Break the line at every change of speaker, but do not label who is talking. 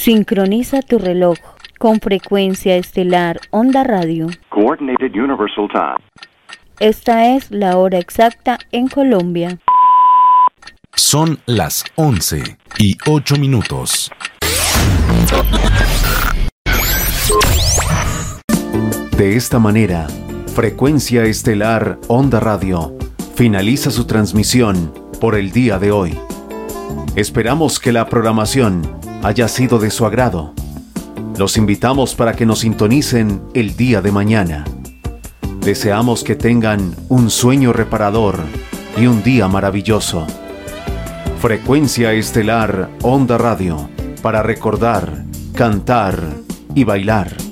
Sincroniza tu reloj con frecuencia estelar Onda Radio.
Coordinated Universal Time.
Esta es la hora exacta en Colombia.
Son las 11:08.
De esta manera, Frecuencia Estelar Onda Radio finaliza su transmisión por el día de hoy. Esperamos que la programación haya sido de su agrado. Los invitamos para que nos sintonicen el día de mañana. Deseamos que tengan un sueño reparador y un día maravilloso. Frecuencia Estelar Onda Radio, para recordar, cantar y bailar.